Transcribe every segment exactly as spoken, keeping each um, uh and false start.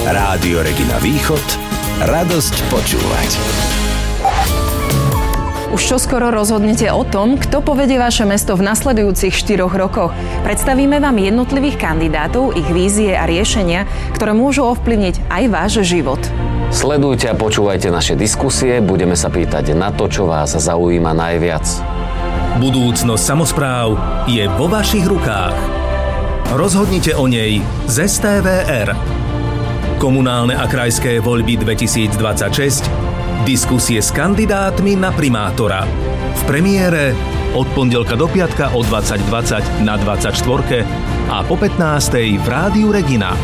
Rádio Regina Východ. Radosť počúvať. Už čoskoro rozhodnete o tom, kto povedie vaše mesto v nasledujúcich štyroch rokoch. Predstavíme vám jednotlivých kandidátov, ich vízie a riešenia, ktoré môžu ovplyvniť aj váš život. Sledujte a počúvajte naše diskusie, budeme sa pýtať na to, čo vás zaujíma najviac. Budúcnosť samospráv je vo vašich rukách. Rozhodnite o nej z es té vé er. Komunálne a krajské voľby dvetisícdvadsaťšesť. Diskusie s kandidátmi na primátora. V premiére od pondelka do piatka o dvadsať dvadsať na dvadsaťštyri a po pätnástej v Rádiu Regina.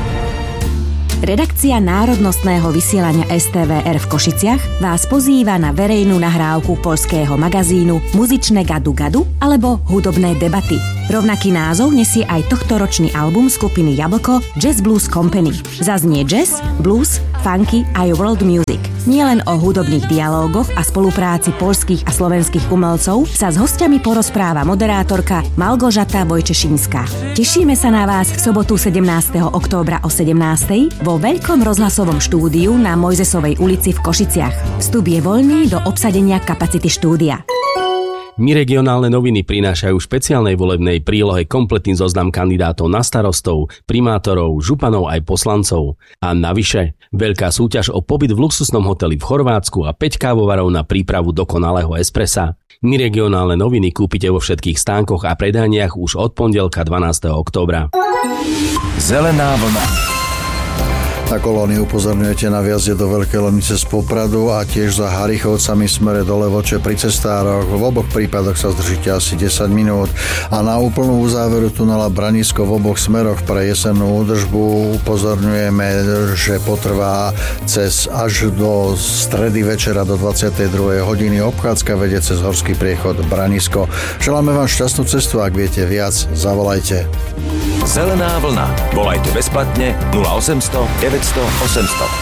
Redakcia národnostného vysielania es té vé er v Košiciach vás pozýva na verejnú nahrávku poľského magazínu Muzičné gadu gadu alebo Hudobné debaty. Rovnaký názov nesie aj tohtoročný album skupiny Jablko Jazz Blues Company. Zaznie jazz, blues, funky aj world music. Nielen o hudobných dialógoch a spolupráci poľských a slovenských umelcov sa s hostiami porozpráva moderátorka Malgožata Vojčešinská. Tešíme sa na vás v sobotu sedemnásteho októbra o sedemnástej vo veľkom rozhlasovom štúdiu na Mojzesovej ulici v Košiciach. Vstup je voľný do obsadenia kapacity štúdia. My regionálne noviny prinášajú v špeciálnej volebnej prílohe kompletný zoznam kandidátov na starostov, primátorov, županov aj poslancov. A navyše, veľká súťaž o pobyt v luxusnom hoteli v Chorvátsku a päť kávovarov na prípravu dokonalého espressa. My regionálne noviny kúpite vo všetkých stánkoch a predajniach už od pondelka dvanásteho októbra. Zelená vlna. Na kolóny upozorňujete na viazde do Veľkej Lomnice z Popradu a tiež za Harichovcami smere do Levoče pri cestároch. V oboch prípadoch sa zdržíte asi desať minút a na úplnú uzáveru tunela Branisko v oboch smeroch pre jesennú údržbu upozorňujeme, že potrvá cez až do stredy večera do dvadsiatej druhej hodiny. Obchádzka vedie cez horský priechod Branisko. Želáme vám šťastnú cestu, ak viete viac, zavolajte. Zelená vlna. Volajte bezplatne nula osemsto deväťsto osemsto.